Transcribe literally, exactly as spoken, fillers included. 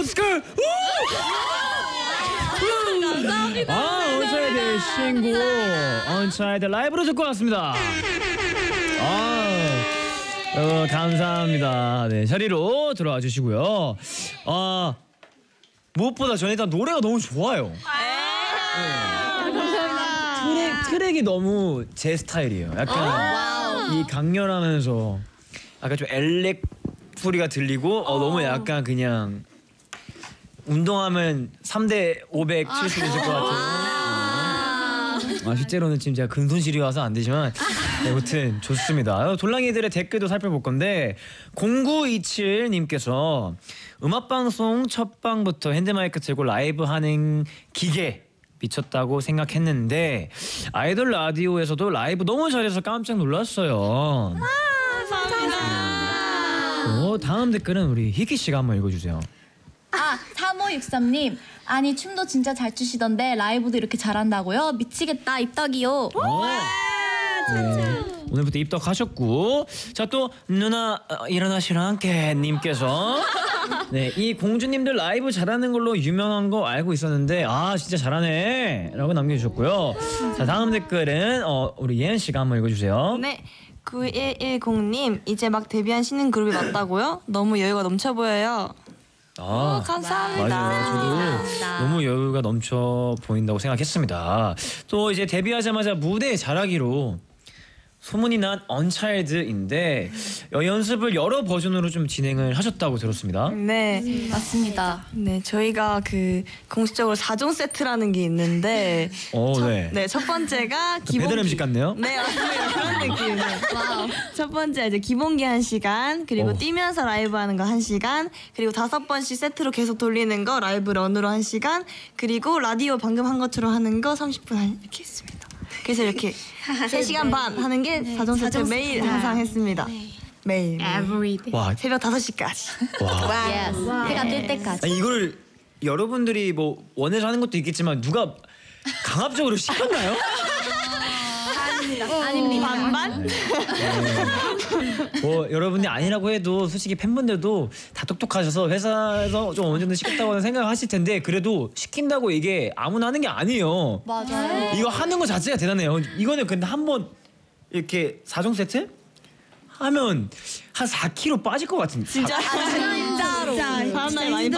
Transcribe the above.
스컬. 감사합니다. 아, 언차일드 신곡 언차일드 라이브로 듣고 왔습니다. 아, 어, 감사합니다. 네, 자리로 들어와 주시고요. 아, 무엇보다 저는 일단 노래가 너무 좋아요. 네. 감사합니다. 트랙, 트랙이 너무 제 스타일이에요. 약간 이 강렬하면서 약간 좀 엘렉 소리가 들리고 어, 너무 약간 그냥 운동하면 삼 대 오백 칠 수 있을 것 같은. 아, 실제로는 지금 제가 근손실이 와서 안 되지만 네, 아무튼 좋습니다. 돌랑이들의 댓글도 살펴볼 건데 공구이칠 님께서 음악방송 첫 방부터 핸드마이크 들고 라이브 하는 기계 미쳤다고 생각했는데 아이돌 라디오에서도 라이브 너무 잘해서 깜짝 놀랐어요. 감사합니다. 어, 다음 댓글은 우리 희키 씨가 한번 읽어주세요. 아, 삼오육삼 님. 아니 춤도 진짜 잘 추시던데 라이브도 이렇게 잘한다고요? 미치겠다 입덕이요. 네, 오늘부터 입덕하셨고 자 또 누나 어, 일어나시라 함께 님께서 네, 이 공주님들 라이브 잘하는 걸로 유명한 거 알고 있었는데 아 진짜 잘하네 라고 남겨주셨고요. 자 다음 댓글은 어, 우리 예은 씨가 한번 읽어주세요. 네. 구일일공 님 이제 막 데뷔한 신인 그룹이 맞다고요? 너무 여유가 넘쳐 보여요. 아, 감사합니다. 맞아요. 저도 감사합니다. 너무 여유가 넘쳐 보인다고 생각했습니다. 또 이제 데뷔하자마자 무대에 잘하기로 소문이 난 언차일드인데 연습을 여러 버전으로 좀 진행을 하셨다고 들었습니다. 네, 맞습니다. 네 저희가 그 공식적으로 사 종 세트라는 게 있는데 어, 첫, 네. 네, 첫 번째가 그 배달 음식 같네요. 네, 맞습니다. 그런 느낌. 와우. 첫 번째 이제 기본기 한 시간, 그리고 어. 뛰면서 라이브 하는 거 한 시간, 그리고 다섯 번씩 세트로 계속 돌리는 거 라이브 런으로 한 시간, 그리고 라디오 방금 한 것처럼 하는 거 삼십 분 한 이렇게 했습니다. 그래서 이렇게 세 시간 반 하는 게 사 종 세트 매일 항상 했습니다. 매일. 매일. 와, 새벽 다섯 시까지. 와. 예스. 해가 뜰 때까지. 아니, 이거를 여러분들이 뭐 원해서 하는 것도 있겠지만 누가 강압적으로 시켰나요? 아닙니다. 반반? 뭐 여러분이 아니라고 해도 솔직히 팬분들도 다 똑똑하셔서 회사에서 좀 어느 정도 시켰다고 생각하실 텐데 그래도 시킨다고 이게 아무나 하는 게 아니에요. 맞아요. 이거 하는 거 자체가 대단해요. 이거는 근데 한번 이렇게 사 종 세트 하면 한 사 킬로그램 빠질 것 같은데. 진짜 진짜로. 다음날 많이